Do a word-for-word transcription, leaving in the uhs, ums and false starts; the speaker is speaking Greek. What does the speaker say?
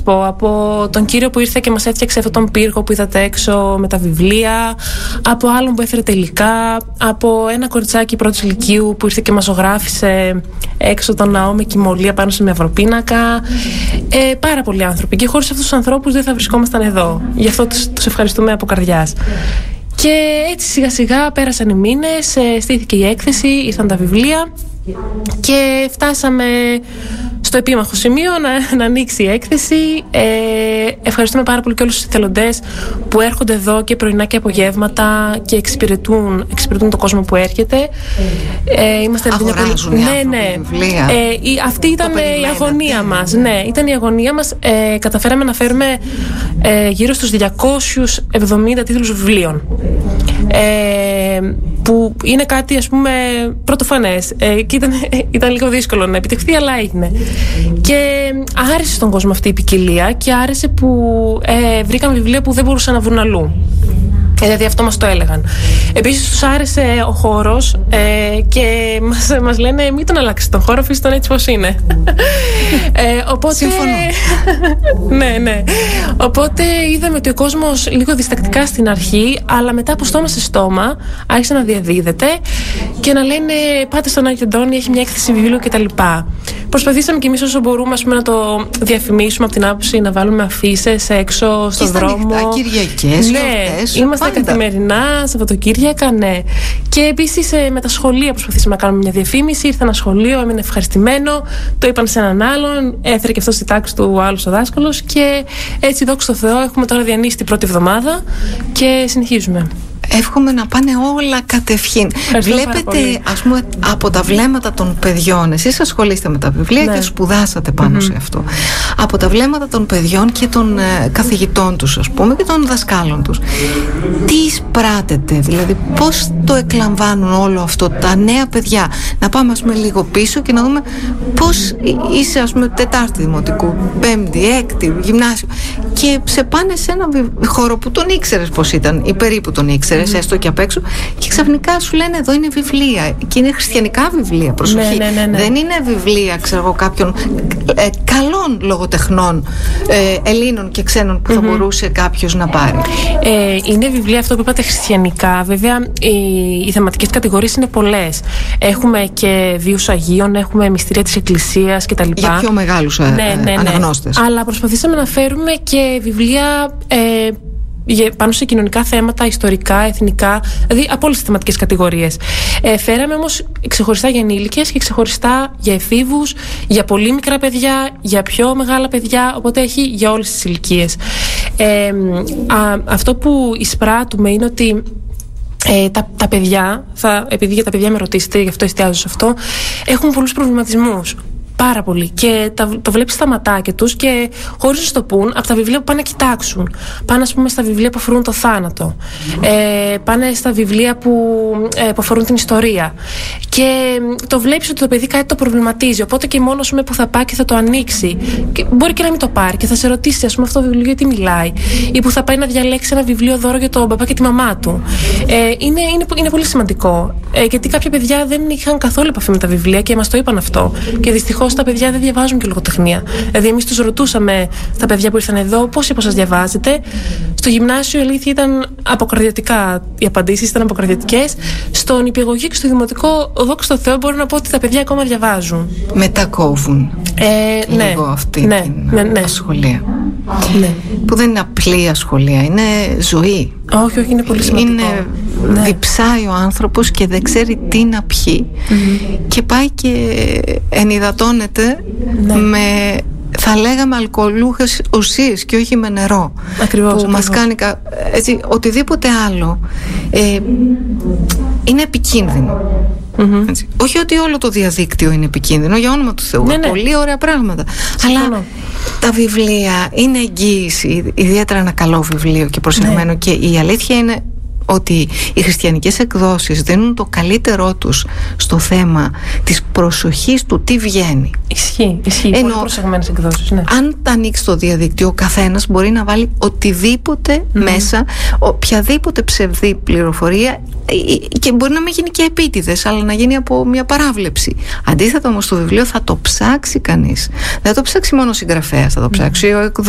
πω, από τον κύριο που ήρθε και μας έφτιαξε αυτόν τον πύργο που είδατε έξω με τα βιβλία, από άλλον που έφερε τελικά, από ένα κοριτσάκι πρώτης ηλικίου που ήρθε και μας ζωγράφισε έξω τον ναό με κυμολία πάνω σε μια βροπίνακα. Ε, πάρα πολλοί άνθρωποι. Και χωρίς αυτούς τους ανθρώπους δεν θα βρισκόμασταν εδώ. Γι' αυτό τους, τους ευχαριστούμε από καρδιάς. Και έτσι σιγά σιγά πέρασαν οι μήνες, στήθηκε η έκθεση, ήρθαν τα βιβλία και φτάσαμε στο επίμαχο σημείο να, να ανοίξει η έκθεση. Ε, ευχαριστούμε πάρα πολύ και όλους τους εθελοντές που έρχονται εδώ και πρωινά και απογεύματα και εξυπηρετούν, εξυπηρετούν τον κόσμο που έρχεται. Ε, είμαστε Αγοράζουν πολύ... οι ναι, ναι. βιβλία. Ε, η, αυτή ήταν η αγωνία μας. Ναι, ήταν η αγωνία μας. Ε, καταφέραμε να φέρουμε ε, γύρω στους διακόσιους εβδομήντα τίτλους βιβλίων. Ε, που είναι κάτι, ας πούμε, πρωτοφανές. Ε, και ήταν, ήταν λίγο δύσκολο να επιτευχθεί, αλλά έγινε. Και άρεσε στον κόσμο αυτή η ποικιλία και άρεσε που ε, βρήκαν βιβλία που δεν μπορούσαν να βρουν αλλού. Δηλαδή αυτό μας το έλεγαν. Επίσης τους άρεσε ο χώρος ε, και μας, μας λένε μην τον αλλάξεις τον χώρο, αφήστε τον έτσι πως είναι. ε, οπότε... Συμφωνώ. ναι, ναι. Οπότε είδαμε ότι ο κόσμος λίγο διστακτικά στην αρχή, αλλά μετά από στόμα σε στόμα άρχισε να διαδίδεται και να λένε πάτε στον Άγιο Αντώνη, έχει μια έκθεση βιβλίου κτλ. Προσπαθήσαμε κι εμείς όσο μπορούμε, ας πούμε, να το διαφημίσουμε από την άποψη να βάλουμε αφίσες έξω στον δρόμο. Ανοιχτά, Κυριακές, ναι, γιορτές, είμαστε πάντα. Καθημερινά, Σαββατοκύριακα, ναι. Και επίσης με τα σχολεία προσπαθήσαμε να κάνουμε μια διαφήμιση. Ήρθε ένα σχολείο, έμεινε ευχαριστημένο, το είπαν σε έναν άλλον, έφερε και αυτό στη τάξη του ο άλλος ο δάσκαλος. Και έτσι, δόξα τω Θεώ, έχουμε τώρα διανύσει την πρώτη εβδομάδα και συνεχίζουμε. Εύχομαι να πάνε όλα κατευχήν. Βλέπετε, ας πούμε, από τα βλέμματα των παιδιών, εσείς ασχολείστε με τα βιβλία, ναι, και σπουδάσατε πάνω mm-hmm. σε αυτό. Από τα βλέμματα των παιδιών και των ε, καθηγητών τους, ας πούμε, και των δασκάλων τους, τι εισπράτεται, δηλαδή πώς το εκλαμβάνουν όλο αυτό τα νέα παιδιά? Να πάμε, ας πούμε, λίγο πίσω και να δούμε πώς είσαι, ας πούμε, Τετάρτη Δημοτικού, Πέμπτη, Έκτη, Γυμνάσιο, και σε πάνε σε ένα χώρο που τον ήξερες πώς ήταν ή περίπου τον ήξερες, mm-hmm. έστω και απ' έξω, και ξαφνικά σου λένε εδώ είναι βιβλία, και είναι χριστιανικά βιβλία, προσοχή, ναι, ναι, ναι, ναι. δεν είναι βιβλία, ξέρω εγώ, κάποιων ε, καλών λογοτεχνών, ε, Ελλήνων και ξένων που mm-hmm. θα μπορούσε κάποιος να πάρει. Ε, είναι βιβλία, αυτό που είπατε, χριστιανικά. Βέβαια οι, οι θεματικές κατηγορίες είναι πολλές. Έχουμε και βίους Αγίων, έχουμε μυστήρια της Εκκλησίας κτλ. Για πιο μεγάλους ε, ναι, ναι, ναι. αναγνώστες. Αλλά προσπαθήσαμε να φέρουμε και βιβλία ε, πάνω σε κοινωνικά θέματα, ιστορικά, εθνικά, δηλαδή από όλες τις θεματικές κατηγορίες. Ε, φέραμε όμως ξεχωριστά για ενήλικες και ξεχωριστά για εφήβους, για πολύ μικρά παιδιά, για πιο μεγάλα παιδιά, οπότε έχει για όλες τις ηλικίες. Ε, α, αυτό που εισπράττουμε είναι ότι Ε, τα, τα παιδιά, θα, επειδή για τα παιδιά με ρωτήσετε, γι' αυτό εστιάζω σε αυτό, έχουν πολλούς προβληματισμούς. Πάρα πολύ. Και τα, το βλέπεις στα ματάκια τους και χωρίς να σου το πούν, από τα βιβλία που πάνε να κοιτάξουν. Πάνε, ας πούμε, στα βιβλία που αφορούν το θάνατο. Ε, πάνε στα βιβλία που, ε, που αφορούν την ιστορία. Και το βλέπεις ότι το παιδί κάτι το προβληματίζει. Οπότε και μόνο, ας πούμε, που θα πάει και θα το ανοίξει. Και μπορεί και να μην το πάρει και θα σε ρωτήσει, ας πούμε, αυτό το βιβλίο γιατί μιλάει. Ή που θα πάει να διαλέξει ένα βιβλίο δώρο για τον παπά και τη μαμά του. Ε, είναι, είναι, είναι πολύ σημαντικό. Ε, γιατί κάποια παιδιά δεν είχαν καθόλου επαφή με τα βιβλία και μας το είπαν αυτό. Και δυστυχώς τα παιδιά δεν διαβάζουν και λογοτεχνία. Δηλαδή, εμείς τους ρωτούσαμε τα παιδιά που ήρθαν εδώ, πόσοι από σας διαβάζετε. Στο γυμνάσιο, η αλήθεια ήταν αποκαρδιωτικά. Οι απαντήσεις ήταν αποκαρδιωτικές. Στον νηπιαγωγείο και στο δημοτικό, δόξα τω Θεώ, μπορώ να πω ότι τα παιδιά ακόμα διαβάζουν. Μετακόβουν. Ε, ναι, λίγο αυτή ναι, την ναι, ναι. ασχολία. Ναι. Που δεν είναι απλή ασχολία, είναι ζωή. Όχι, όχι, είναι πολύ σημαντικό. Είναι, ναι. Διψάει ο άνθρωπος και δεν ξέρει τι να πιει, mm-hmm. και πάει και ενυδατώνεται, ναι, με, θα λέγαμε, αλκοολούχες ουσίες και όχι με νερό. Ακριβώς, που ακριβώς. μας κάνει έτσι, οτιδήποτε άλλο ε, είναι επικίνδυνο. Mm-hmm. Έτσι. Όχι ότι όλο το διαδίκτυο είναι επικίνδυνο, για όνομα του Θεού, ναι, ναι. πολύ ωραία πράγματα. Συμφωνώ. Αλλά τα βιβλία είναι εγγύηση, ιδιαίτερα ένα καλό βιβλίο και προσεγμένο, ναι. Και η αλήθεια είναι ότι οι χριστιανικές εκδόσεις δίνουν το καλύτερό τους στο θέμα της προσοχής του τι βγαίνει. Ισχύει, ισχύει. Ενώ, πολύ προσεγμένες εκδόσεις, ναι. Αν τα ανοίξει το διαδικτύο, ο καθένας μπορεί να βάλει οτιδήποτε mm. μέσα, οποιαδήποτε ψευδή πληροφορία, και μπορεί να μην γίνει και επίτηδες, αλλά να γίνει από μια παράβλεψη. Αντίθετα όμως, το βιβλίο θα το ψάξει κανείς. Δεν θα το ψάξει μόνο ο συγγραφέας, θα το ψάξει mm. ο εκδότης.